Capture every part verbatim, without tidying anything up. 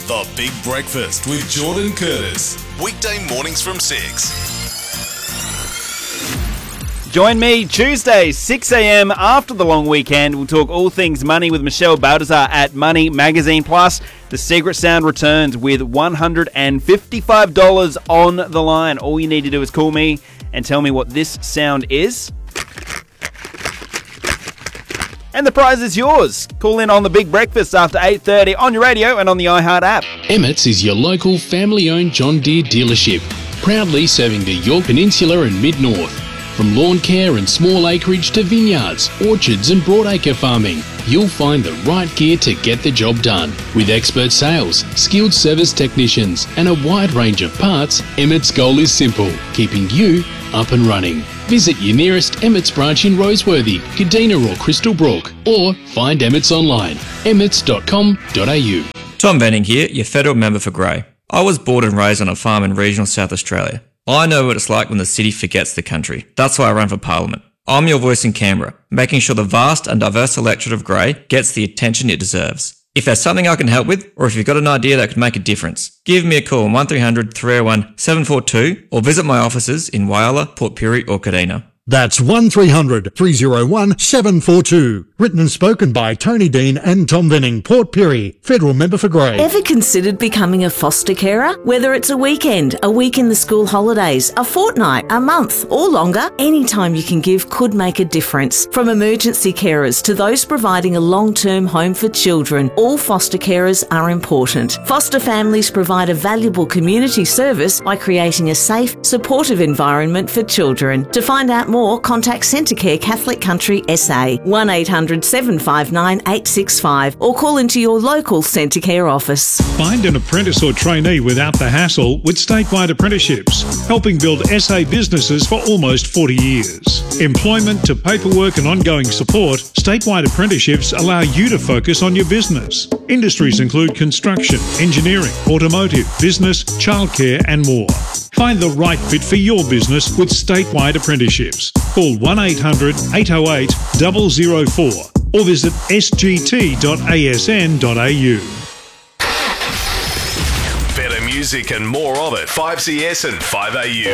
The Big Breakfast with Jordan Curtis. Weekday mornings from six. Join me Tuesday, six a.m. after the long weekend. We'll talk all things money with Michelle Baltazar at Money Magazine. Plus, the Secret Sound returns with one hundred fifty-five dollars on the line. All you need to do is call me and tell me what this sound is. And the prize is yours. Call in on the Big Breakfast after eight thirty on your radio and on the iHeart app. Emmett's is your local family-owned John Deere dealership, proudly serving the Yorke Peninsula and Mid-North. From lawn care and small acreage to vineyards, orchards and broadacre farming, you'll find the right gear to get the job done. With expert sales, skilled service technicians and a wide range of parts, Emmett's goal is simple, keeping you up and running. Visit your nearest Emmett's branch in Roseworthy, Kadina or Crystal Brook, or find Emmett's online, emmets dot com dot a u. Tom Venning here, your federal member for Grey. I was born and raised on a farm in regional South Australia. I know what it's like when the city forgets the country. That's why I run for Parliament. I'm your voice in Canberra, making sure the vast and diverse electorate of Grey gets the attention it deserves. If there's something I can help with, or if you've got an idea that could make a difference, give me a call on one three hundred, three oh one, seven four two or visit my offices in Whyalla, Port Pirie or Kadina. That's one three hundred, three oh one, seven four two. Written and spoken by Tony Dean and Tom Venning, Port Pirie, federal member for Grey. Ever considered becoming a foster carer? Whether it's a weekend, a week in the school holidays, a fortnight, a month, or longer, any time you can give could make a difference. From emergency carers to those providing a long-term home for children, all foster carers are important. Foster families provide a valuable community service by creating a safe, supportive environment for children. To find out more, More, contact Centrecare Catholic Country S A, one eight hundred, seven five nine, eight six five, or call into your local Centrecare office. Find an apprentice or trainee without the hassle with statewide apprenticeships, helping build S A businesses for almost forty years. Employment to paperwork and ongoing support, statewide apprenticeships allow you to focus on your business. Industries include construction, engineering, automotive, business, childcare, and more. Find the right fit for your business with statewide apprenticeships. Call one eight hundred, eight oh eight, zero zero four or visit s g t dot a s n dot a u. Better music and more of it. five C S and five A U.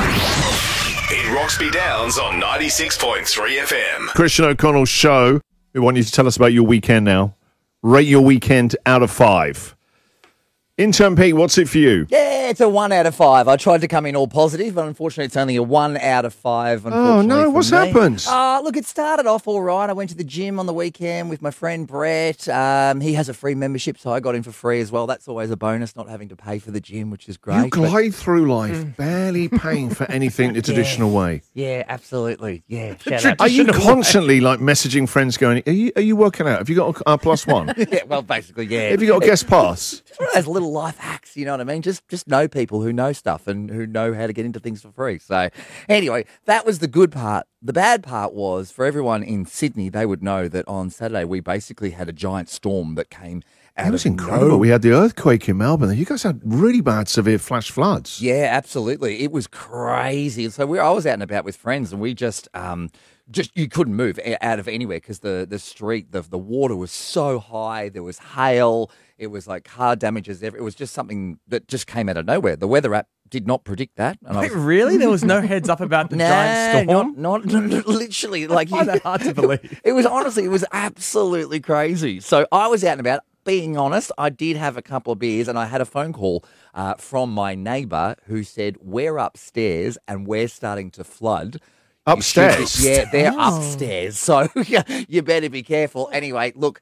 In Roxby Downs on ninety-six point three F M. Christian O'Connell's show. We want you to tell us about your weekend now. Rate your weekend out of five. Intern Pete, what's it for you? Yeah, it's a one out of five. I tried to come in all positive, but unfortunately it's only a one out of five. Oh, no, what's me. happened? Uh, look, it started off all right. I went to the gym on the weekend with my friend Brett. Um, he has a free membership, so I got in for free as well. That's always a bonus, not having to pay for the gym, which is great. You glide but... through life mm. barely paying for anything the traditional yeah. way. Yeah, absolutely. Yeah. Are you constantly like messaging friends going, are you, are you working out? Have you got a uh, plus one? Yeah, well, basically, yeah. Have you got a guest pass? Just one of those little life hacks, you know what I mean? Just just know people who know stuff and who know how to get into things for free. So anyway, that was the good part. The bad part was for everyone in Sydney, they would know that on Saturday we basically had a giant storm that came out. It was of incredible. nowhere. We had the earthquake in Melbourne. You guys had really bad, severe flash floods. Yeah, absolutely. It was crazy. So we, I was out and about with friends and we just... Um, Just you couldn't move out of anywhere because the, the street, the the water was so high. There was hail. It was like car damages. It was just something that just came out of nowhere. The weather app did not predict that. And Wait, I was, really? There was no heads up about the nah, giant storm? Not, not, not literally. Like I find that hard to believe. It was honestly, it was absolutely crazy. So I was out and about. Being honest, I did have a couple of beers and I had a phone call uh, from my neighbour who said, we're upstairs and we're starting to flood. Upstairs? Yeah, they're Oh. upstairs. So you better be careful. Anyway, look,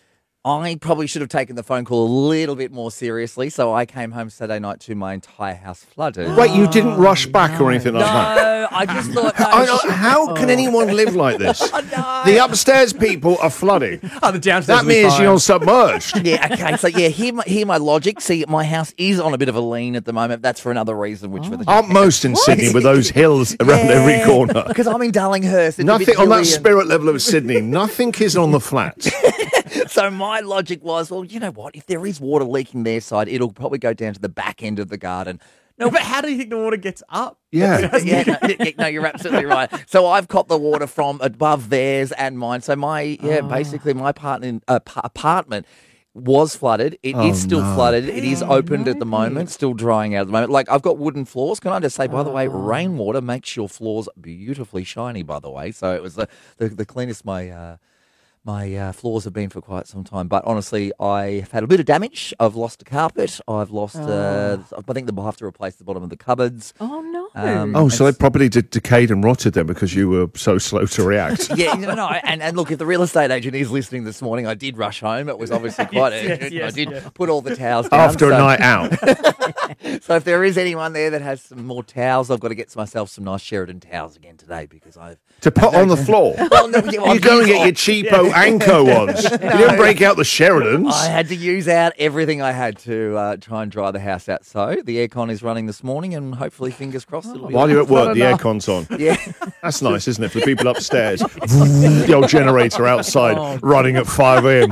I probably should have taken the phone call a little bit more seriously. So I came home Saturday night to my entire house flooded. Wait, you didn't rush back or anything like that? No, I just thought... No, I don't- how can anyone live like this? no. The upstairs people are flooding. Oh, the downstairs That means you're submerged. Yeah, okay. So, yeah, hear my, hear my logic. See, my house is on a bit of a lean at the moment. That's for another reason, which... for the Aren't most in Sydney with those hills around every corner? Because I'm in Darlinghurst. It's a bit Nothing on that hilly and- spirit level of Sydney. Nothing is on the flats. So my logic was, well, you know what? If there is water leaking their side, it'll probably go down to the back end of the garden. No, but how do you think the water gets up? Yeah. yeah, no, yeah, no, you're absolutely right. So I've copped the water from above theirs and mine. So my, yeah, Oh. basically my apartment, uh, p- apartment was flooded. It Oh, is still no. flooded. It is opened at the moment, still drying out at the moment. Like, I've got wooden floors. Can I just say, by the way, rainwater makes your floors beautifully shiny, by the way. So it was the, the, the cleanest my... Uh, My uh, floors have been for quite some time, but honestly, I've had a bit of damage. I've lost a carpet. I've lost. Uh, I think they'll have to replace the bottom of the cupboards. Oh no! Um, Oh, so and they probably de- decayed and rotted then because you were so slow to react. yeah, no, no, and, and look, if the real estate agent is listening this morning, I did rush home. It was obviously quite Yes, urgent. yes, I did yes. put all the towels down. After so, a night out. So if there is anyone there that has some more towels, I've got to get myself some nice Sheridan towels again today because I've... To put on the floor. Well, no, yeah, well, You go and get I've your used- cheapo Anko ones. You didn't break out the Sheridans. I had to use out everything I had to uh, try and dry the house out. So the aircon is running this morning, and hopefully, fingers crossed, it'll be While you're at work, the enough. aircon's on. yeah. That's nice, isn't it? For the people upstairs. The old generator outside running at five a.m.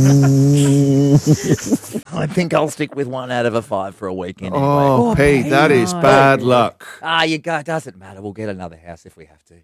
I think I'll stick with one out of a five for a weekend. Anyway. Oh, Pete, that is bad luck. Ah, you go. Doesn't matter. We'll get another house if we have to.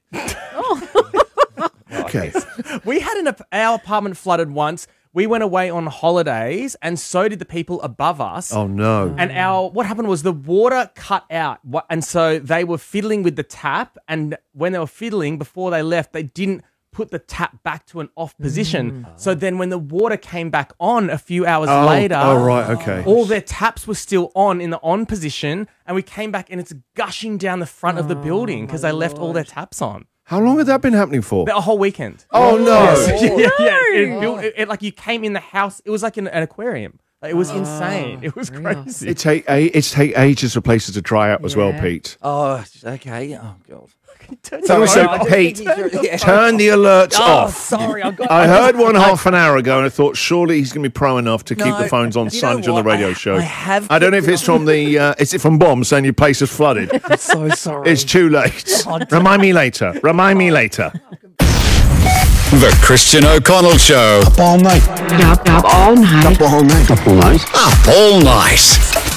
Okay. We had an, our apartment flooded once. We went away on holidays, and so did the people above us. Oh, no. And our what happened was the water cut out, Wha- and so they were fiddling with the tap. And when they were fiddling, before they left, they didn't put the tap back to an off position. So then, when the water came back on a few hours Oh, later, oh, right, okay. all their taps were still on in the on position, and we came back, and it's gushing down the front of the building because they left all their taps on. How long had that been happening for? A whole weekend. Oh, no. yeah, yeah. It, built, it, it- like you came in the house. It was like an, an aquarium. Like, it was insane. It was crazy. It take a, it's take ages for places to dry out as well, Yeah. Pete. Oh, okay. Oh, God. So we said, I just Pete, think he's- yeah. turn the alerts Oh, off. sorry. I got. I heard one half an hour ago and I thought surely he's going to be pro enough to keep No, the phones on you know silent on the what? radio I- show. I have I don't know if kept it's it from the, uh, is it from Bomb saying your place is flooded? I'm so sorry. It's too late. Remind me later. Remind me later. The Christian O'Connell Show. Up all night. Up, up all night. Up all night. Up all night. Up all night.